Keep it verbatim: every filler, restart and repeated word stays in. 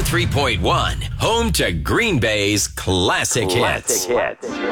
oh three point one, home to Green Bay's classic, Classic hits. hits.